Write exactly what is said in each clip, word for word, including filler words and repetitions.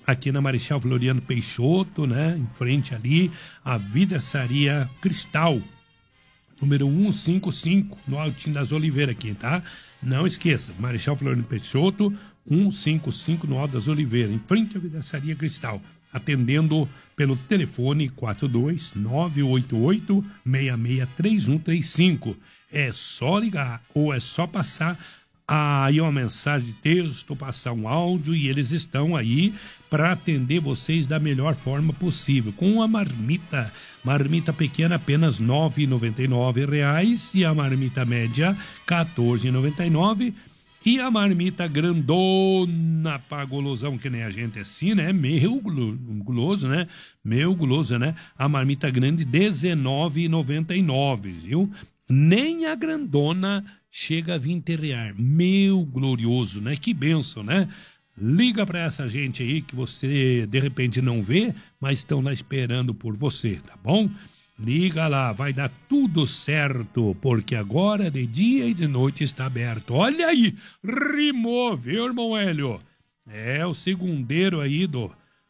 aqui na Marechal Floriano Peixoto, né? Em frente ali, a Vidraçaria Cristal, número cento e cinquenta e cinco, no Altinho das Oliveiras aqui, tá? Não esqueça, Marechal Floriano Peixoto, cento e cinquenta e cinco, no Alto das Oliveiras, em frente à Vidraçaria Cristal, atendendo pelo telefone quatro dois nove oito oito seis seis três um três cinco. É só ligar ou é só passar aí uma mensagem de texto, passar um áudio e eles estão aí para atender vocês da melhor forma possível. Com a marmita, marmita pequena apenas nove reais e noventa e nove reais e a marmita média quatorze reais e noventa e nove centavos. E a marmita grandona pra golosão, que nem a gente assim, né? Meio guloso, né? Meio guloso, né? A marmita grande, dezenove reais e noventa e nove centavos, viu? Nem a grandona chega a vinte reais. Meu glorioso, né? Que bênção, né? Liga pra essa gente aí que você, de repente, não vê, mas estão lá esperando por você, tá bom? Liga lá, vai dar tudo certo, porque agora de dia e de noite está aberto. Olha aí, rimou, viu, irmão Hélio? É o segundeiro aí do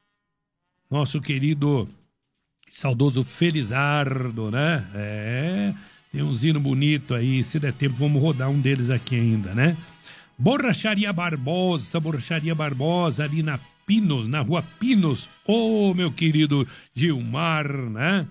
nosso querido saudoso Felizardo, né? É, tem um zino bonito aí, se der tempo vamos rodar um deles aqui ainda, né? Borracharia Barbosa, Borracharia Barbosa, ali na Pinos, na rua Pinos. Ô, oh, meu querido Gilmar, né?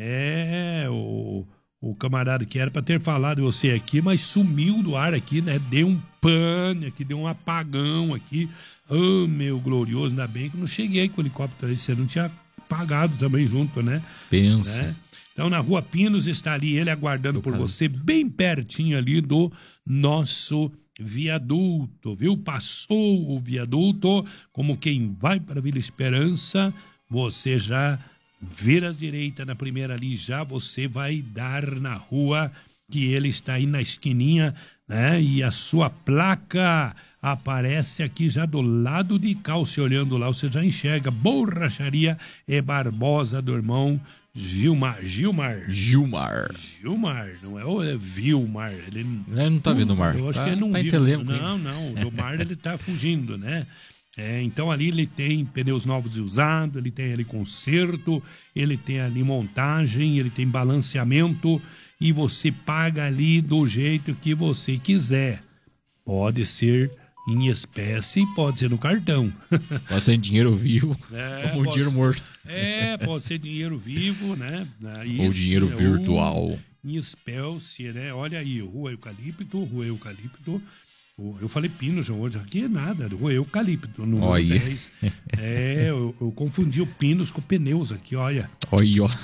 É, o, o camarada que era para ter falado de você aqui, mas sumiu do ar aqui, né? Deu um pane aqui, deu um apagão aqui. Oh, meu glorioso, ainda bem que eu não cheguei com o helicóptero aí, você não tinha apagado também junto, né? Pensa. Né? Então, na rua Pinos está ali ele aguardando por você, bem pertinho ali do nosso viaduto, viu? Passou o viaduto, como quem vai para Vila Esperança, você já vira à direita na primeira ali, já você vai dar na rua que ele está aí na esquininha, né? E a sua placa aparece aqui já do lado de cá, você olhando lá, você já enxerga Borracharia e Barbosa do irmão Gilmar. Gilmar. Gilmar. Gilmar, não é o é Vilmar. Ele, ele não tá vendo o mar. Eu acho tá, que ele não tá viu. Não, não, do mar ele tá fugindo, né? É, então ali ele tem pneus novos e usados, ele tem ali conserto, ele tem ali montagem, ele tem balanceamento e você paga ali do jeito que você quiser. Pode ser em espécie, pode ser no cartão. Pode ser em dinheiro vivo é, ou dinheiro morto. É, pode ser dinheiro vivo, né? Ou Esse, dinheiro virtual. Ou em espécie, né? Olha aí, rua Eucalipto, rua Eucalipto. Eu falei Pino, João, hoje aqui é nada, rua Eucalipto, no olha. dez. É, eu, eu confundi o Pinos com pneus aqui, olha. Olha, ó.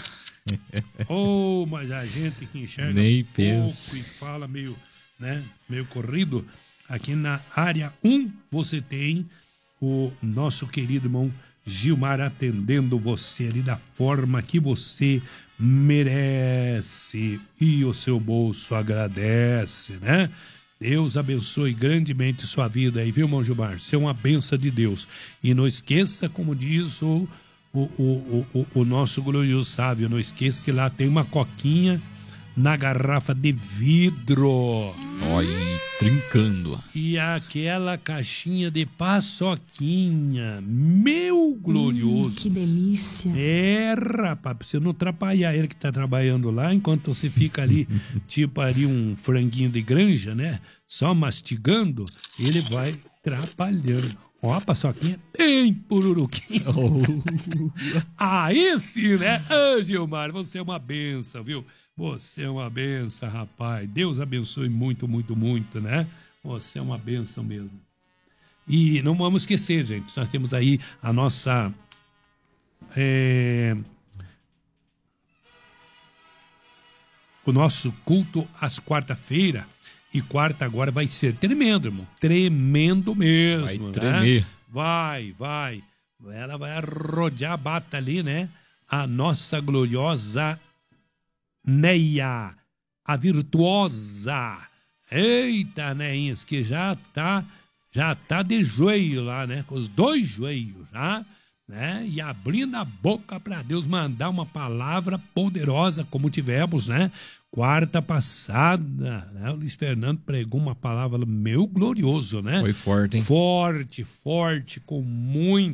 Oh, mas a gente que enxerga nem pouco pensa. E fala meio, né, meio corrido, aqui na área um você tem o nosso querido irmão Gilmar atendendo você ali da forma que você merece e o seu bolso agradece, né? Deus abençoe grandemente sua vida aí, viu, irmão Gilmar? Você é uma benção de Deus. E não esqueça, como diz o, o, o, o, o nosso glorioso sábio, não esqueça que lá tem uma coquinha na garrafa de vidro. Olha, trincando. E aquela caixinha de paçoquinha. Meu glorioso. Hum, que delícia. É, rapaz, pra você não atrapalhar ele que tá trabalhando lá, enquanto você fica ali, tipo ali um franguinho de granja, né? Só mastigando, ele vai atrapalhando. Ó, a paçoquinha tem pururuquinha. Oh. Aí sim, né? Ô, Gilmar, você é uma benção, viu? Você é uma benção, rapaz. Deus abençoe muito, muito, muito, né? Você é uma benção mesmo. E não vamos esquecer, gente, nós temos aí a nossa... É, o nosso culto às quarta-feiras. E quarta agora vai ser tremendo, irmão. Tremendo mesmo. Vai tremer. Né? Vai, vai. Ela vai rodear a bata ali, né? A nossa gloriosa Neia, a virtuosa. Eita, Neinhas, que já tá, já tá de joelho lá, né? Com os dois joelhos já, né? E abrindo a boca para Deus mandar uma palavra poderosa, como tivemos, né? Quarta passada, né? O Luiz Fernando pregou uma palavra meu glorioso, né? Foi forte, hein? Forte, forte, com muito